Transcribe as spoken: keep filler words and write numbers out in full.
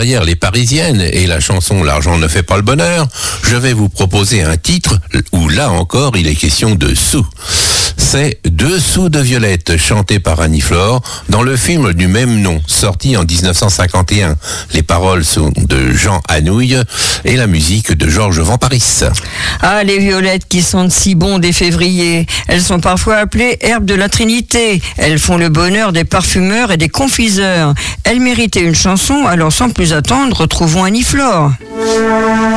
derrière les Parisiennes et la chanson L'argent ne fait pas le bonheur, je vais vous proposer un titre où là encore il est question de sous. C'est Deux sous de violette, chanté par Annie Flore, dans le film du même nom, sorti en dix-neuf cent cinquante et un. Les paroles sont de Jean Anouilh et la musique de Georges Vamparis. Ah, les violettes qui sentent si bon dès février. Elles sont parfois appelées herbes de la Trinité. Elles font le bonheur des parfumeurs et des confiseurs. Elles méritaient une chanson, alors sans plus attendre, retrouvons Annie Flore.